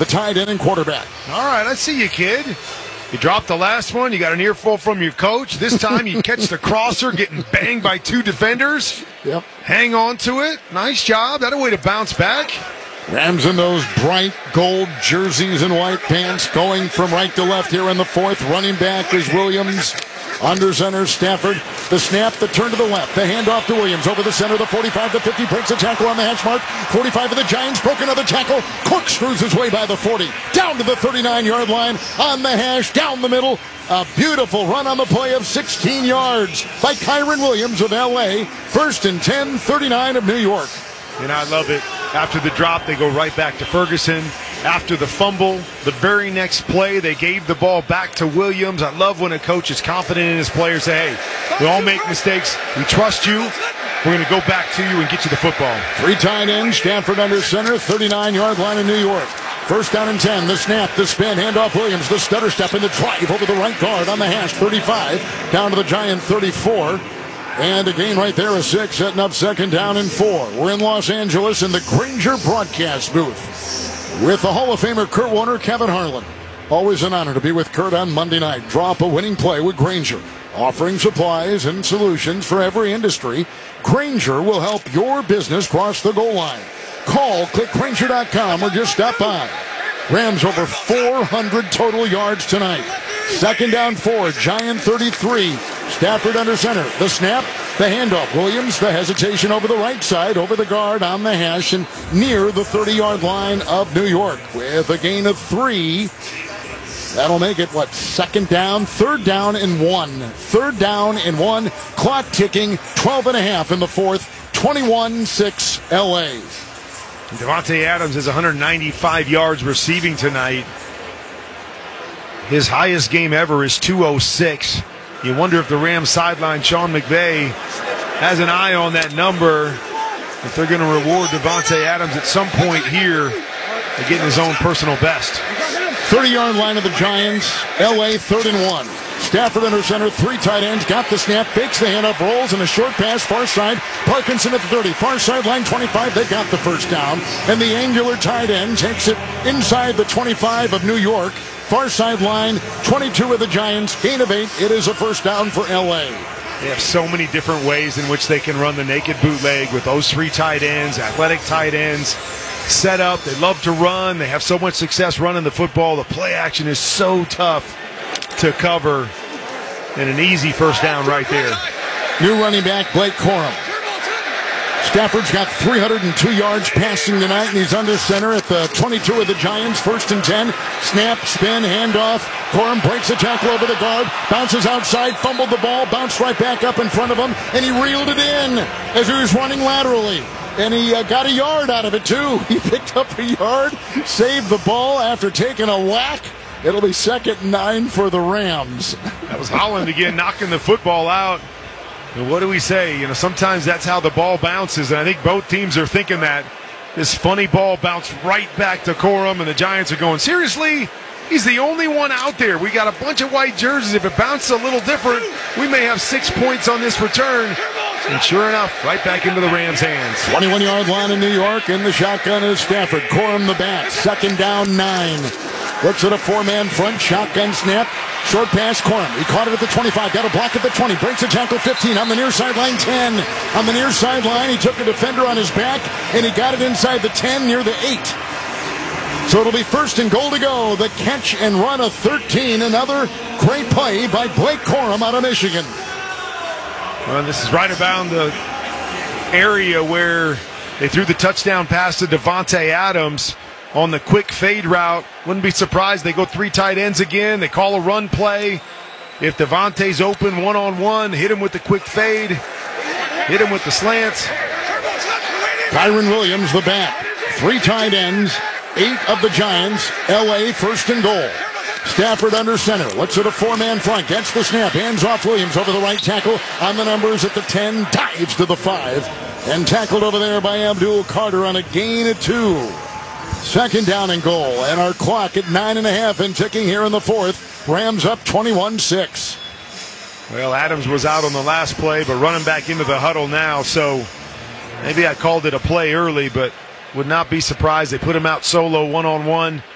the tight end and quarterback. All right, I see you, kid. You dropped the last one. You got an earful from your coach. This time you catch the crosser getting banged by two defenders. Yep. Hang on to it. Nice job. That a way to bounce back. Rams in those bright gold jerseys and white pants, going from right to left here in the fourth. Running back is Williams. Under center, Stafford. The snap, the turn to the left. The handoff to Williams over the center, the 45 to 50. Breaks a tackle on the hash mark. 45 of the Giants. Broke another tackle. Corkscrews his way by the 40. Down to the 39-yard line. On the hash. Down the middle. A beautiful run on the play of 16 yards by Kyren Williams of L.A. First and 10, 39 of New York. And I love it. After the drop, they go right back to Ferguson. After the fumble, the very next play, they gave the ball back to Williams. I love when a coach is confident in his players. Say, hey, we all make mistakes. We trust you. We're going to go back to you and get you the football. Three tight ends, Stafford under center, 39-yard line in New York. First down and 10, the snap, the spin, handoff Williams, the stutter step, and the drive over the right guard on the hash, 35, down to the Giant 34. And a gain right there, a 6, setting up second down and 4. We're in Los Angeles in the Grainger broadcast booth with the Hall of Famer Kurt Warner, Kevin Harlan. Always an honor to be with Kurt on Monday night. Draw up a winning play with Grainger. Offering supplies and solutions for every industry, Grainger will help your business cross the goal line. Call, click Grainger.com, or just stop by. Rams over 400 total yards tonight. Second down 4, Giant 33. Stafford under center. The snap, the handoff. Williams, the hesitation over the right side, over the guard on the hash, and near the 30-yard line of New York with a gain of 3. That'll make it, second down? Third down and 1. Third down and 1. Clock ticking, 12 and a half in the fourth. 21-6 L.A. Davante Adams has 195 yards receiving tonight. His highest game ever is 206. You wonder if the Rams sideline, Sean McVay, has an eye on that number. If they're going to reward Davante Adams at some point here to getting his own personal best. 30-yard line of the Giants. L.A. 3rd and 1. Stafford under center, 3 tight ends, got the snap, fakes the handoff, rolls, and a short pass, far side. Parkinson at the 30, far sideline 25, they got the first down. And the angular tight end takes it inside the 25 of New York. Far sideline, 22 of the Giants, gain of 8. It is a first down for L.A. They have so many different ways in which they can run the naked bootleg with those 3 tight ends, athletic tight ends, set up. They love to run. They have so much success running the football. The play action is so tough to cover, and an easy first down right there. New running back, Blake Corum. Stafford's got 302 yards passing tonight, and he's under center at the 22 of the Giants. First and 10. Snap, spin, handoff. Corum breaks a tackle over the guard, bounces outside, fumbled the ball, bounced right back up in front of him, and he reeled it in as he was running laterally. And he got a yard out of it, too. He picked up a yard, saved the ball after taking a whack. It'll be 2nd and 9 for the Rams. That was Holland again, knocking the football out. And what do we say? Sometimes that's how the ball bounces, and I think both teams are thinking that. This funny ball bounced right back to Corum, and the Giants are going, seriously? He's the only one out there. We got a bunch of white jerseys. If it bounces a little different, we may have 6 points on this return. And sure enough, right back into the Rams' hands. 21-yard line in New York, and the shotgun is Stafford. Corum the back, 2nd down 9. Looks at a 4-man front, shotgun snap, short pass, Corum. He caught it at the 25, got a block at the 20, breaks a tackle 15, on the near sideline 10. On the near sideline, he took a defender on his back, and he got it inside the 10 near the 8. So it'll be 1st and goal to go. The catch and run of 13. Another great play by Blake Corum out of Michigan. Well, this is right around the area where they threw the touchdown pass to Davante Adams on the quick fade route. Wouldn't be surprised they go 3 tight ends again. They call a run play. If Davante's open one-on-one, hit him with the quick fade, hit him with the slants. Kyren Williams, the back. 3 tight ends, 8 of the Giants. L.A. 1st and goal. Stafford under center. Looks at a 4-man front. Gets the snap. Hands off Williams over the right tackle. On the numbers at the 10. Dives to the 5. And tackled over there by Abdul Carter on a gain of 2. 2nd down and goal. And our clock at 9.5 and ticking here in the 4th. Rams up 21-6. Well, Adams was out on the last play, but running back into the huddle now. So maybe I called it a play early, but would not be surprised. They put him out solo one-on-one.